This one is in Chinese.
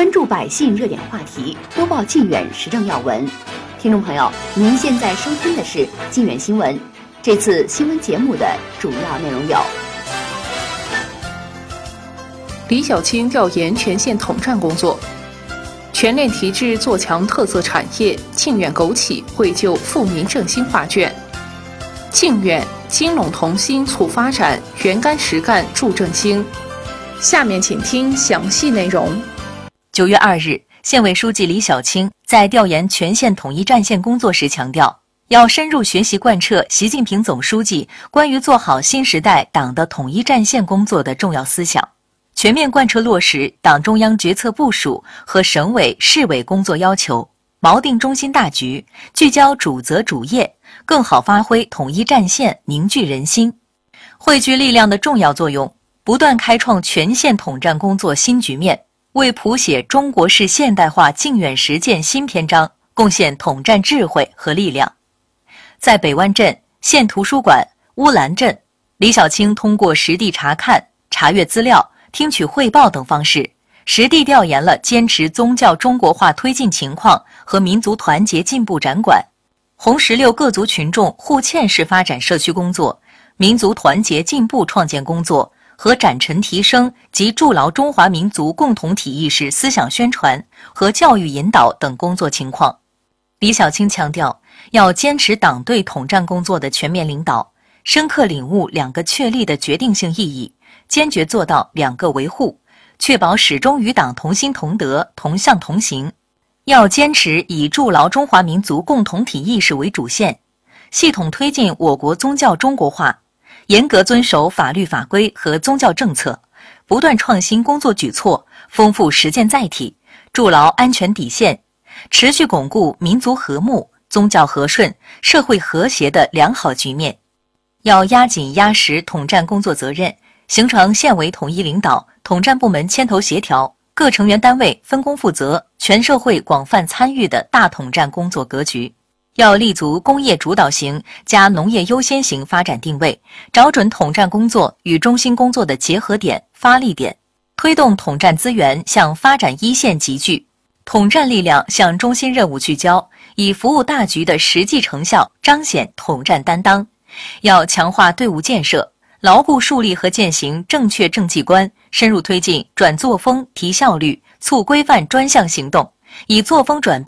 关注百姓热点话题，播报靖远时政要闻。听众朋友，您现在收听的是靖远新闻。这次新闻节目的主要内容有： 李小青调研全县统战工作，全链提质做强特色产业，靖远枸杞惠就富民振兴画卷。靖远金陇同心促发展，原干实干助振兴。下面请听详细内容。 9月2日，县委书记李小青在调研全县统一战线工作时强调，要深入学习贯彻习近平总书记关于做好新时代党的统一战线工作的重要思想，全面贯彻落实党中央决策部署和省委市委工作要求，锚定中心大局，聚焦主责主业，更好发挥统一战线凝聚人心、汇聚力量的重要作用，不断开创全县统战工作新局面，为谱写中国式现代化靖远实践新篇章贡献统战智慧和力量。在北湾镇、县图书馆、乌兰镇，李小青通过实地查看、查阅资料、听取汇报等方式，实地调研了坚持宗教中国化推进情况和民族团结进步展馆、红石榴各族群众互嵌式发展社区工作、民族团结进步创建工作和展陈提升及筑牢中华民族共同体意识思想宣传和教育引导等工作情况。李小青强调，要坚持党对统战工作的全面领导，深刻领悟2个确立的决定性意义，坚决做到2个维护，确保始终与党同心同德、同向同行。要坚持以筑牢中华民族共同体意识为主线，系统推进我国宗教中国化，严格遵守法律法规和宗教政策，不断创新工作举措，丰富实践载体，筑牢安全底线，持续巩固民族和睦、宗教和顺、社会和谐的良好局面。要压紧压实统战工作责任，形成县委统一领导、统战部门牵头协调、各成员单位分工负责、全社会广泛参与的大统战工作格局。要立足工业主导型加农业优先型发展定位，找准统战工作与中心工作的结合点、发力点，推动统战资源向发展一线集聚，统战力量向中心任务聚焦，以服务大局的实际成效彰显统战担当。要强化队伍建设，牢固树立和践行正确政绩观，深入推进转作风提效率、促规范专项行动，以作风转